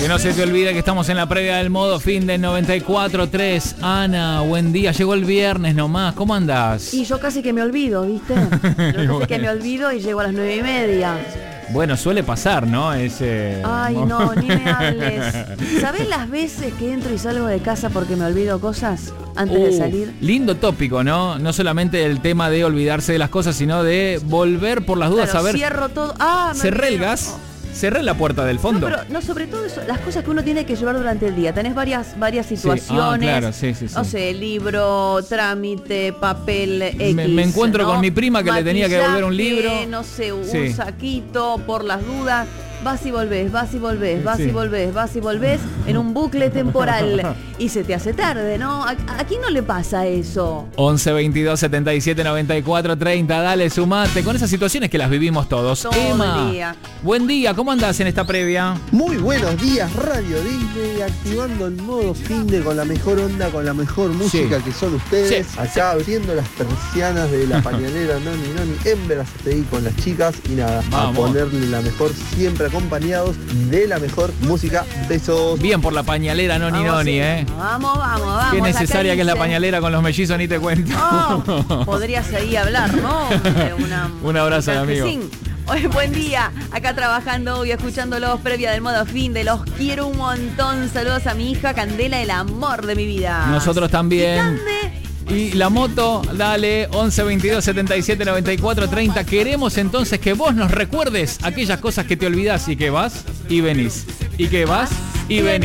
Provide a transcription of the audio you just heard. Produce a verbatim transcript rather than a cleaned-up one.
Que no se te olvide que estamos en la previa del modo fin del noventa y cuatro tres. Ana, buen día. Llegó el viernes nomás. ¿Cómo andás? Y yo casi que me olvido, ¿viste? Yo casi bueno. que me olvido y llego a las nueve y media. Bueno, suele pasar, ¿no? Ese... Ay, no, ni me hables. ¿Sabés las veces que entro y salgo de casa porque me olvido cosas antes Uh, de salir? lindo tópico, ¿no? No solamente el tema de olvidarse de las cosas, sino de volver por las dudas Claro, a ver. cierro todo. Ah, me Cerré el olvidé. gas, cerré la puerta del fondo. No, pero no, sobre todo eso, las cosas que uno tiene que llevar durante el día. Tenés varias, varias Sí, situaciones. ah, claro, sí, sí, sí. No sé, libro, trámite, papel X. Me- me encuentro ¿no? con mi prima que le tenía que devolver un libro. Maquillaje, no sé, un Sí. saquito por las dudas. Vas y volvés, vas y volvés, vas Sí. y volvés, vas y volvés en un bucle temporal. Y se te hace tarde, ¿no? ¿A, a quién no le pasa eso? once veintidós setenta y siete noventa y cuatro treinta, dale, sumate. Con esas situaciones que las vivimos todos. Todo Emma, el día. buen día, ¿cómo andás en esta previa? Muy buenos días, Radio Disney, activando el modo fin de con la mejor onda, con la mejor música Sí. que son ustedes. Sí. Acá abriendo las persianas de la pañalera Noni Noni en Verazategui con las chicas y nada, Vamos. a ponerle la mejor, siempre acompañados de la mejor música. Besos. Bien por la pañalera Noni Vamos, Noni, sí. ¿eh? Vamos, vamos, vamos. Qué acá necesaria que es la dice- pañalera con los mellizos, ni te cuento. Oh, podrías ahí hablar, ¿no? De una- Un abrazo al amigo. canjecín. Hoy, buen día, acá trabajando y escuchándolos previa del modo fin de los quiero un montón. Saludos a mi hija Candela, el amor de mi vida. Nosotros también. Y Cande, Y la moto, dale, once veintidós setenta y siete noventa y cuatro treinta. Queremos entonces que vos nos recuerdes aquellas cosas que te olvidás y que vas y venís. Y que vas y venís.